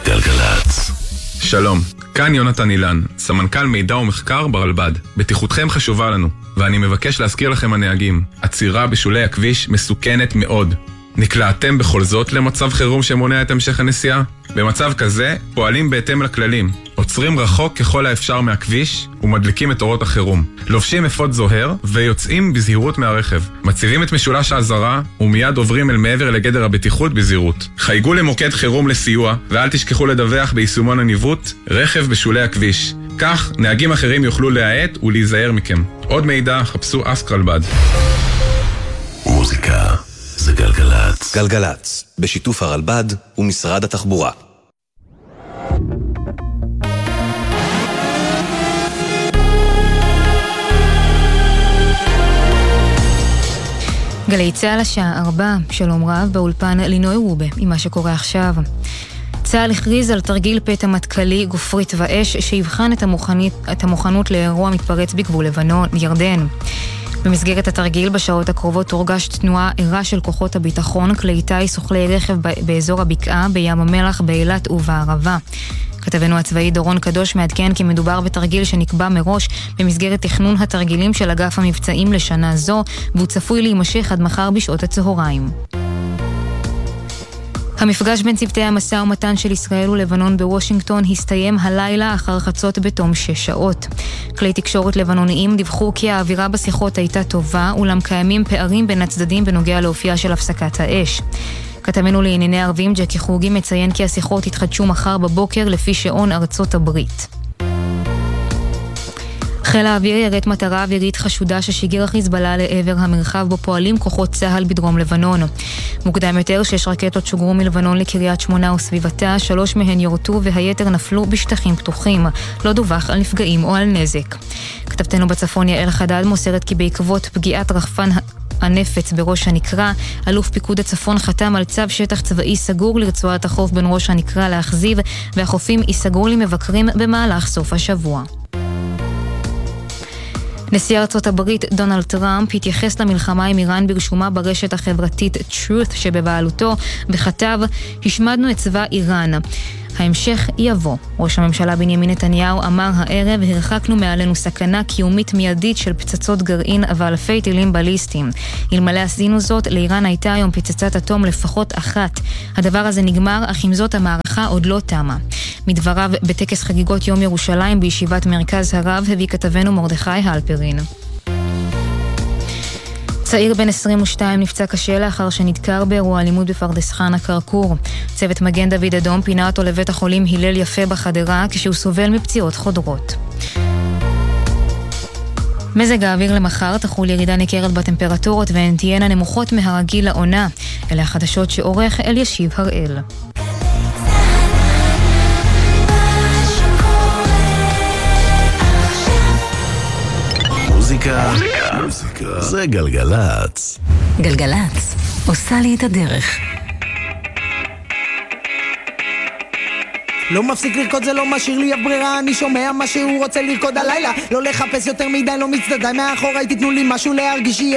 גלגלץ. שלום, כאן יונתן אילן, סמנכ"ל מידע ומחקר ברלב"ד. בטיחותכם חשובה לנו, ואני מבקש להזכיר לכם הנהגים, עצירה בשולי הכביש מסוכנת מאוד. נקלעתם בכל זאת למצב חירום שמונע את המשך הנסיעה? במצב כזה פועלים בהתאם לכללים, עוצרים רחוק ככל האפשר מהכביש ומדליקים את אורות החירום, לובשים אפוד זוהר ויוצאים בזהירות מהרכב, מציבים את משולש האזהרה ומיד עוברים אל מעבר לגדר הבטיחות בזהירות. חייגו למוקד חירום לסיוע ואל תשכחו לדווח ביישומון הניווט רכב בשולי הכביש, כך נהגים אחרים יוכלו להאט ולהיזהר מכם. עוד מידע חפשו אסק רלב"ד. מוזיקה זה גלגלץ. גלגלץ, בשיתוף הרלב"ד ומשרד התחבורה. גלי צהל השעה 4, שלום רב, באולפן לינוי רובה, עם מה שקורה עכשיו. צהל הכריז על תרגיל פתע מטכ"לי גופרית ואש שיבחן את המוכנות לאירוע מתפרץ בגבול לבנון, ירדן. במסגרת התרגיל בשעות הקרובות תורגש תנועה ערה של כוחות הביטחון, כלי טיס וכלי רכב באזור הבקעה, בים המלח, באילת ובערבה. כתבנו הצבאי דורון קדוש מעדכן כי מדובר בתרגיל שנקבע מראש במסגרת תכנון התרגילים של אגף המבצעים לשנה זו, והוא צפוי להימשך עד מחר בשעות הצהריים. המפגש בין צוותי המשא ומתן של ישראל ולבנון בוושינגטון הסתיים הלילה אחר חצות בתום 6 שעות. כלי תקשורת לבנוניים דיווחו כי האווירה בשיחות הייתה טובה, אולם קיימים פערים בין הצדדים בנוגע לאופייה של הפסקת האש. כתבנו לענייני ערבים ג'קי חוגי מציין כי השיחות יתחדשו מחר בבוקר לפי שעון ארצות הברית. חיל האוויר ירט מטרה אווירית חשודה ששיגר חיזבאללה לעבר המרחב בו פועלים כוחות צה"ל בדרום לבנון. מוקדם יותר 6 רקטות שוגרו מלבנון לקריית שמונה וסביבתה, 3 מהן יורטו והיתר נפלו בשטחים פתוחים. לא דווח על נפגעים או על נזק. כתבתנו בצפון יעל חדד מוסרת כי בעקבות פגיעת רחפן הנפץ בראש הנקרה, אלוף פיקוד הצפון חתם על צו שטח צבאי סגור לרצועת החוף בין ראש הנקרה לאכזיב, והחופים ייסגרו למבקרים במהלך סוף השבוע. נשיא ארצות הברית דונלד טראמפ התייחס למלחמה עם איראן ברשומה ברשת החברתית Truth שבבעלותו, וכתב: השמדנו את צבא איראן. ההמשך יבוא. ראש הממשלה בנימין נתניהו אמר הערב: הרחקנו מעלינו סכנה קיומית מיידית של פצצות גרעין ואלפי טילים בליסטיים. אלמלא עשינו זאת, לאיראן הייתה היום פצצת אטום לפחות אחת. הדבר הזה נגמר, אך עם זאת המערכה עוד לא תמה. מדבריו בטקס חגיגות יום ירושלים בישיבת מרכז הרב הביא כתבנו מרדכי הלפרין. צעיר בן 22 נפצע קשה לאחר שנדקר באירוע אלימות בפרדס חנה כרכור. צוות מגן דוד אדום פינה אותו לבית החולים הלל יפה בחדרה כשהוא סובל מפציעות חודרות. מזג האוויר למחר תחול ירידה ניכרת בטמפרטורות והן תהיינה נמוכות מהרגיל לעונה. אלה החדשות שעורך אלישיב הראל. מוזיקה זה גלגלץ. גלגלץ עושה לי את הדרך. לא מפסיק לרקוד, זה לא משאיר לי הברירה, אני שומע מה שהוא רוצה לרקוד הלילה, לא לחפש יותר מדי, לא מצדדיי מאחוריי, תתנו לי משהו להרגיש